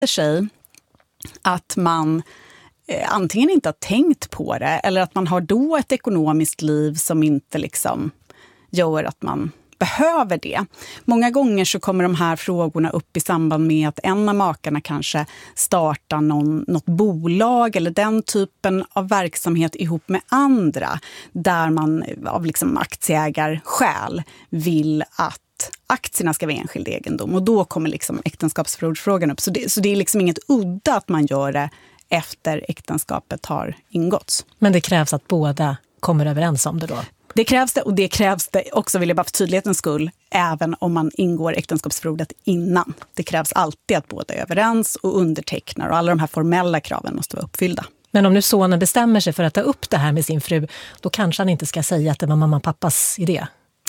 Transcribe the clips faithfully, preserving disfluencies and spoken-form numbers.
sig att man eh, antingen inte har tänkt på det eller att man har då ett ekonomiskt liv som inte liksom gör att man behöver det. Många gånger så kommer de här frågorna upp i samband med att en av makarna kanske startar någon, något bolag eller den typen av verksamhet ihop med andra där man av liksom aktieägarskäl vill att aktierna ska vara enskild egendom, och då kommer liksom äktenskapsförordsfrågan upp. Så det, så det är liksom inget udda att man gör det efter äktenskapet har ingåtts. Men det krävs att båda kommer överens om det då? Det krävs det, och det krävs det också, vill jag bara för tydlighetens skull, även om man ingår äktenskapsförordet innan. Det krävs alltid att båda är överens och undertecknar, och alla de här formella kraven måste vara uppfyllda. Men om nu sonen bestämmer sig för att ta upp det här med sin fru, då kanske han inte ska säga att det var mamma och pappas idé?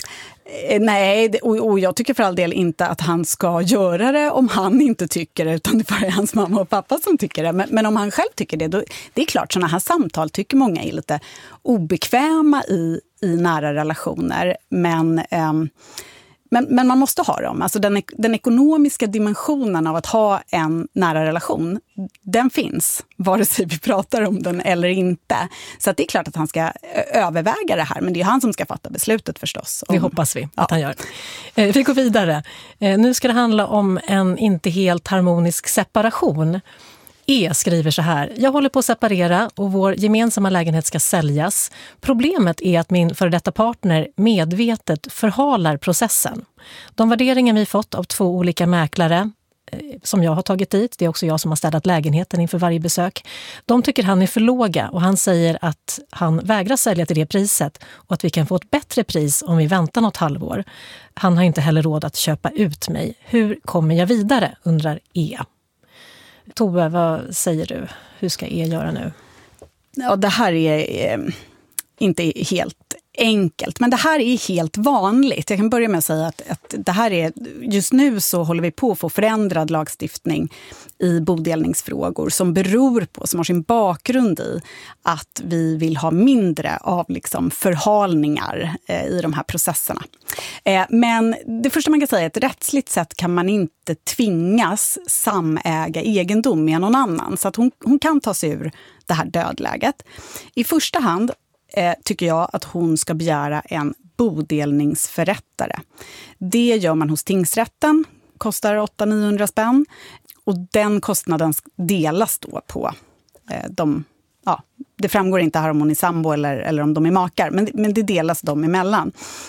Nej, och, och jag tycker för all del inte att han ska göra det om han inte tycker det, utan det bara är hans mamma och pappa som tycker det. Men, men om han själv tycker det, då, det är klart, sådana här samtal tycker många är lite obekväma i, i nära relationer. Men, um, men, men man måste ha dem. Alltså den, den ekonomiska dimensionen av att ha en nära relation, den finns, vare sig vi pratar om den eller inte. Så att det är klart att han ska överväga det här, men det är han som ska fatta beslutet förstås. Det hoppas vi att ja. han gör. Eh, vi går vidare. Eh, nu ska det handla om en inte helt harmonisk separation. E skriver så här: jag håller på att separera och vår gemensamma lägenhet ska säljas. Problemet är att min före detta partner medvetet förhalar processen. De värderingar vi fått av två olika mäklare eh, som jag har tagit dit, det är också jag som har städat lägenheten inför varje besök. De tycker han är för låga, och han säger att han vägrar sälja till det priset och att vi kan få ett bättre pris om vi väntar något halvår. Han har inte heller råd att köpa ut mig. Hur kommer jag vidare, undrar E. Tove, vad säger du? Hur ska E göra nu? Ja, det här är eh, inte helt enkelt, men det här är helt vanligt. Jag kan börja med att säga att, att det här är, just nu så håller vi på att få förändrad lagstiftning i bodelningsfrågor som beror på, som har sin bakgrund i att vi vill ha mindre av liksom förhalningar eh, i de här processerna. Eh, men det första man kan säga är att rättsligt sett kan man inte tvingas samäga egendom med någon annan, så att hon, hon kan ta sig ur det här dödläget. I första hand Eh, tycker jag att hon ska begära en bodelningsförrättare. Det gör man hos tingsrätten, kostar åtta till niohundra spänn, och den kostnaden delas då på eh, de, ja, det framgår inte här om hon är sambo eller, eller om de är makar, men, men det delas dem emellan.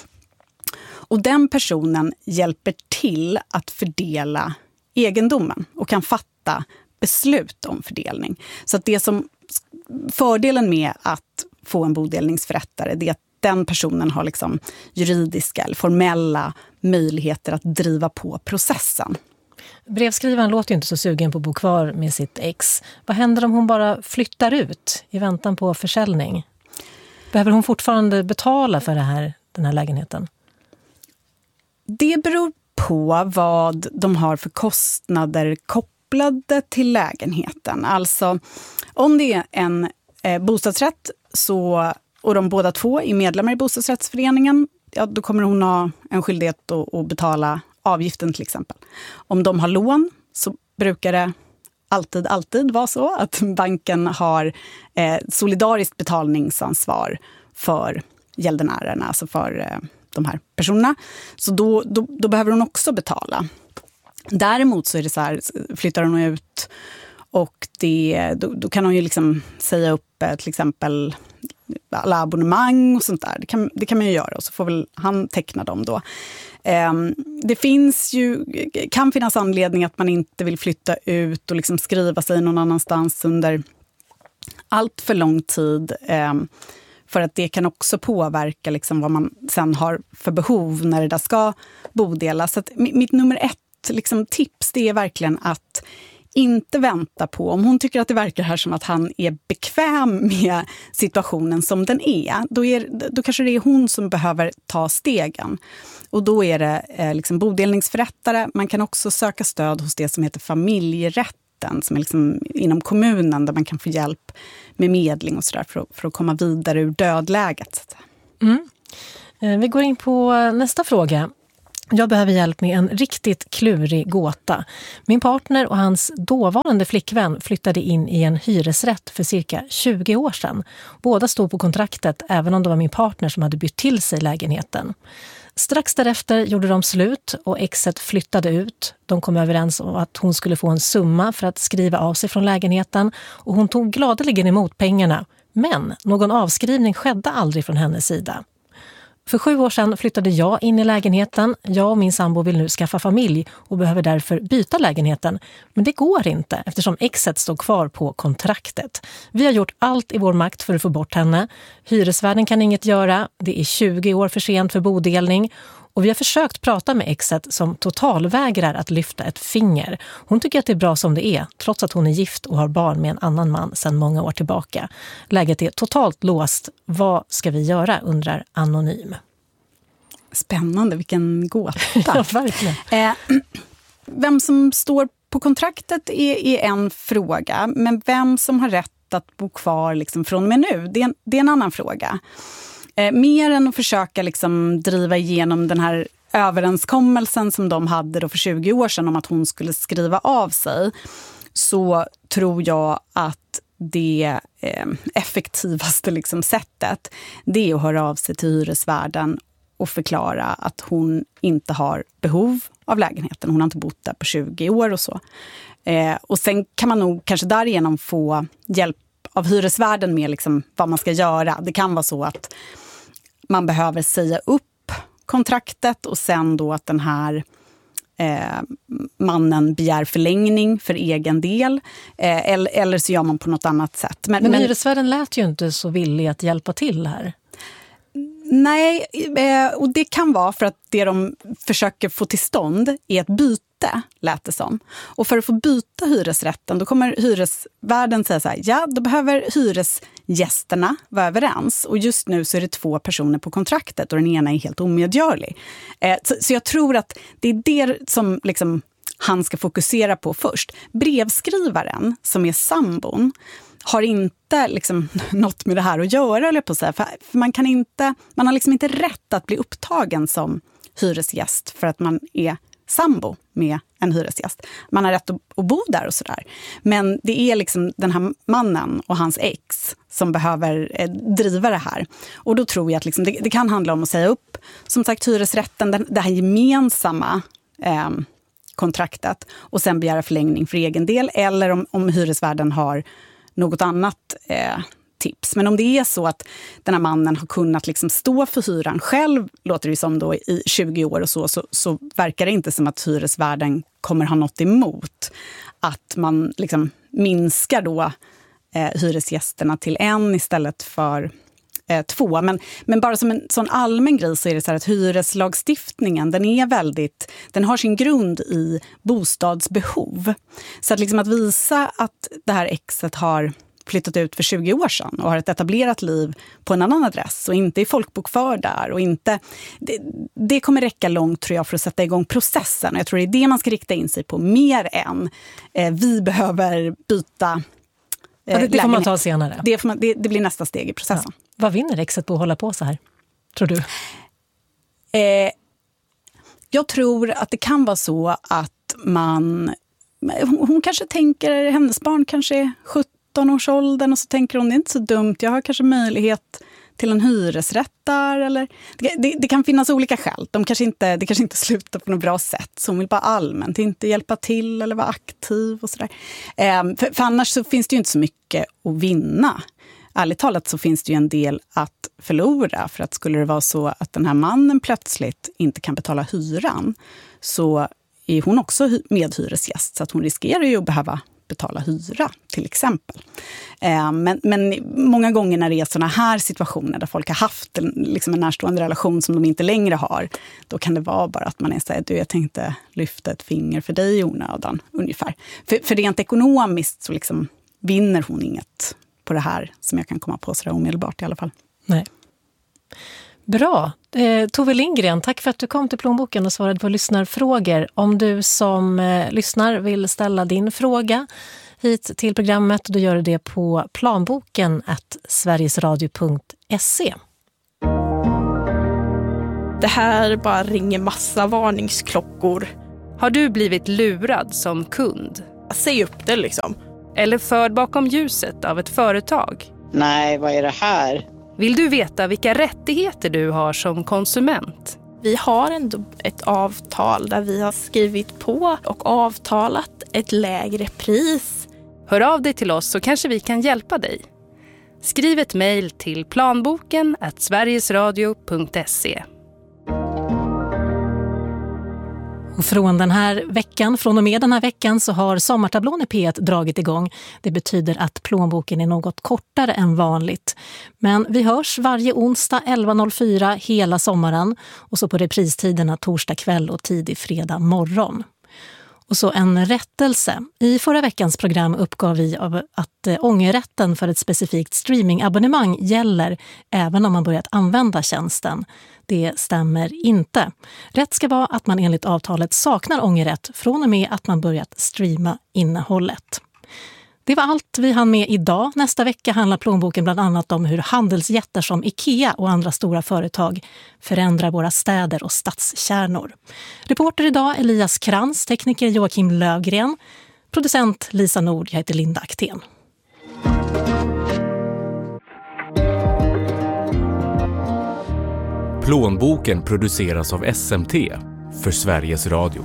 Och den personen hjälper till att fördela egendomen och kan fatta beslut om fördelning. Så att det som fördelen med att få en bodelningsförrättare, det är att den personen har liksom juridiska eller formella möjligheter att driva på processen. Brevskrivaren låter ju inte så sugen på att bo kvar med sitt ex. Vad händer om hon bara flyttar ut i väntan på försäljning? Behöver hon fortfarande betala för det här, den här lägenheten? Det beror på vad de har för kostnader kopplade till lägenheten. Alltså om det är en eh, bostadsrätt så, och de båda två är medlemmar i bostadsrättsföreningen, ja, då kommer hon ha en skyldighet att, att betala avgiften till exempel. Om de har lån så brukar det alltid, alltid vara så att banken har eh, solidariskt betalningsansvar för gäldenärerna, alltså för eh, de här personerna. Så då, då, då behöver hon också betala. Däremot så är det så här, flyttar hon ut och det, då, då kan hon ju liksom säga upp eh, till exempel alla abonnemang och sånt där. Det kan, det kan man ju göra, och så får väl han teckna dem då. Eh, det finns ju, kan finnas anledning att man inte vill flytta ut och liksom skriva sig någon annanstans under allt för lång tid. Eh, för att det kan också påverka liksom vad man sen har för behov när det där ska bodelas. Så att mitt nummer ett liksom tips, det är verkligen att inte vänta på, om hon tycker att det verkar här som att han är bekväm med situationen som den är, då, är, då kanske det är hon som behöver ta stegen. Och då är det eh, liksom bodelningsförrättare. Man kan också söka stöd hos det som heter familjerätten, som är liksom inom kommunen, där man kan få hjälp med medling och sådär för, för att komma vidare ur dödläget. Mm. Eh, vi går in på nästa fråga. Jag behöver hjälp med en riktigt klurig gåta. Min partner och hans dåvarande flickvän flyttade in i en hyresrätt för cirka tjugo år sedan. Båda stod på kontraktet även om det var min partner som hade bytt till sig lägenheten. Strax därefter gjorde de slut och exet flyttade ut. De kom överens om att hon skulle få en summa för att skriva av sig från lägenheten och hon tog gladeligen emot pengarna. Men någon avskrivning skedde aldrig från hennes sida. För sju år sedan flyttade jag in i lägenheten. Jag och min sambo vill nu skaffa familj och behöver därför byta lägenheten. Men det går inte eftersom exet står kvar på kontraktet. Vi har gjort allt i vår makt för att få bort henne. Hyresvärden kan inget göra. Det är tjugo år för sent för bodelning. Och vi har försökt prata med exet som totalvägrar att lyfta ett finger. Hon tycker att det är bra som det är, trots att hon är gift och har barn med en annan man sedan många år tillbaka. Läget är totalt låst. Vad ska vi göra, undrar Anonym. Spännande, vilken gåta. Ja, verkligen. Eh, vem som står på kontraktet är, är en fråga, men vem som har rätt att bo kvar liksom från och med nu, det är en, det är en annan fråga. Eh, mer än att försöka liksom driva igenom den här överenskommelsen som de hade då för tjugo år sedan om att hon skulle skriva av sig, så tror jag att det eh, effektivaste liksom sättet, det är att höra av sig till hyresvärden och förklara att hon inte har behov av lägenheten. Hon har inte bott där på tjugo år och så. Eh, och sen kan man nog kanske därigenom få hjälp av hyresvärden med liksom vad man ska göra. Det kan vara så att man behöver säga upp kontraktet och sen då att den här eh, mannen begär förlängning för egen del. Eh, eller, eller så gör man på något annat sätt. Men, men, men hyresvärden lät ju inte så villig att hjälpa till här. Nej, eh, och det kan vara för att det de försöker få till stånd är ett byte, lät det som. Och för att få byta hyresrätten, då kommer hyresvärden säga så här, ja, då behöver hyresgästerna vara överens. Och just nu så är det två personer på kontraktet och den ena är helt omedgörlig. Eh, så, så jag tror att det är det som liksom han ska fokusera på först. Brevskrivaren, som är sambon, har inte liksom något med det här att göra, eller på att säga. För, för man kan inte, man har liksom inte rätt att bli upptagen som hyresgäst för att man är sambo med en hyresgäst. Man har rätt att, att bo där och sådär. Men det är liksom den här mannen och hans ex som behöver eh, driva det här. Och då tror jag att liksom, det, det kan handla om att säga upp, som sagt, hyresrätten, den, det här gemensamma eh, kontraktet, och sen begära förlängning för egen del, eller om, om hyresvärden har något annat eh, tips. Men om det är så att den här mannen har kunnat liksom stå för hyran själv, låter det som då i tjugo år och så, så, så verkar det inte som att hyresvärden kommer ha något emot att man liksom minskar då eh, hyresgästerna till en istället för eh, två. Men, men bara som en sån allmän grej så är det så här att hyreslagstiftningen, den är väldigt, den har sin grund i bostadsbehov. Så att liksom att visa att det här exet har flyttat ut för tjugo år sedan och har ett etablerat liv på en annan adress och inte är folkbokförd där och inte, det, det kommer räcka långt, tror jag, för att sätta igång processen. Och jag tror det är det man ska rikta in sig på mer än eh, vi behöver byta eh, ja, det, det får man ta senare. Det, får man, det, det blir nästa steg i processen. Ja. Vad vinner exet på att hålla på så här, tror du? Eh, jag tror att det kan vara så att man, hon, hon kanske tänker, hennes barn kanske är sjutton-årsåldern och så tänker hon, det är inte så dumt, jag har kanske möjlighet till en hyresrätt där, eller det, det, det kan finnas olika skäl. De kanske inte, det kanske inte slutar på något bra sätt, så hon vill bara allmänt inte hjälpa till eller vara aktiv och sådär. Eh, för, för annars så finns det ju inte så mycket att vinna. Ärligt talat så finns det ju en del att förlora, för att skulle det vara så att den här mannen plötsligt inte kan betala hyran, så är hon också medhyresgäst, så att hon riskerar ju att behöva betala hyra till exempel. Eh, men, men många gånger när det är såna här situationer där folk har haft en, liksom en närstående relation som de inte längre har, då kan det vara bara att man är så här, du, jag tänkte lyfta ett finger för dig i onödan, ungefär. För, för rent ekonomiskt så liksom vinner hon inget på det här som jag kan komma på så där omedelbart i alla fall. Nej. Bra. Eh, Tove Lindgren, tack för att du kom till Plånboken och svarade på lyssnarfrågor. Om du som eh, lyssnar vill ställa din fråga hit till programmet, då gör du det på planboken at sverigesradio punkt se. Det här bara ringer massa varningsklockor. Har du blivit lurad som kund? Säg upp det liksom. Eller förd bakom ljuset av ett företag? Nej, vad är det här? Vill du veta vilka rättigheter du har som konsument? Vi har ändå ett avtal där vi har skrivit på och avtalat ett lägre pris. Hör av dig till oss så kanske vi kan hjälpa dig. Skriv ett mejl till planboken at sverigesradio punkt se. Och från den här veckan, från och med den här veckan så har sommartablån i P ett dragit igång. Det betyder att plånboken är något kortare än vanligt. Men vi hörs varje onsdag elva noll fyra hela sommaren och så på repristiderna torsdag kväll och tidig fredag morgon. Och så en rättelse. I förra veckans program uppgav vi av att ångerrätten för ett specifikt streamingabonnemang gäller även om man börjat använda tjänsten. Det stämmer inte. Rätt ska vara att man enligt avtalet saknar ångerrätt från och med att man börjat streama innehållet. Det var allt vi hann med idag. Nästa vecka handlar plånboken bland annat om hur handelsjättar som IKEA och andra stora företag förändrar våra städer och stadskärnor. Reporter idag Elias Krantz, tekniker Joakim Lövgren, producent Lisa Nord, jag heter Linda Aktén. Plånboken produceras av S M T för Sveriges Radio.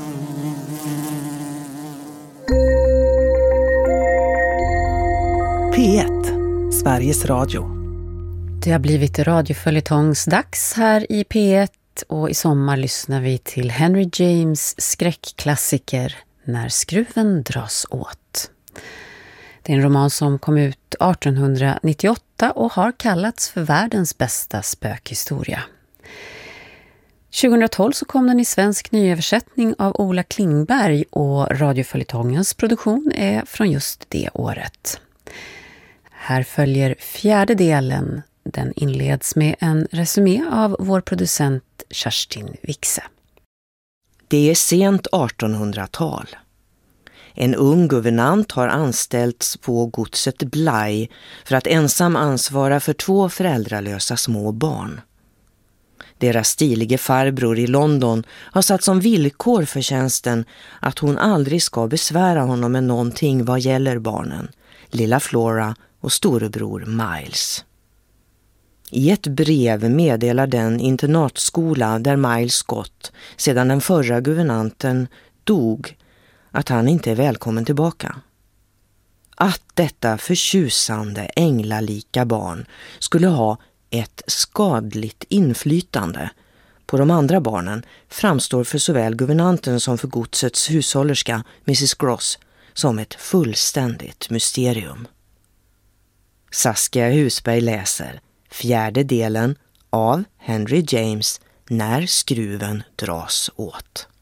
P ett, Sveriges Radio. Det har blivit radioföljetongsdags här i P ett och i sommar lyssnar vi till Henry James skräckklassiker När skruven dras åt. Det är en roman som kom ut arton nittioåtta och har kallats för världens bästa spökhistoria. tjugohundratolv så kom den i svensk nyöversättning av Ola Klingberg och radioföljetongens produktion är från just det året. Här följer fjärde delen. Den inleds med en resumé av vår producent Kerstin Wixe. Det är sent artonhundratal. En ung guvernant har anställts på godset Blaj för att ensam ansvara för två föräldralösa små barn. Deras stilige farbror i London har satt som villkor för tjänsten att hon aldrig ska besvära honom med någonting vad gäller barnen, lilla Flora och storebror Miles. I ett brev meddelar den internatskola där Miles gått sedan den förra guvernanten dog att han inte är välkommen tillbaka. Att detta förtjusande änglalika barn skulle ha ett skadligt inflytande på de andra barnen framstår för såväl guvernanten som för godsets hushållerska missus Gross som ett fullständigt mysterium. Saskia Husberg läser fjärde delen av Henry James När skruven dras åt.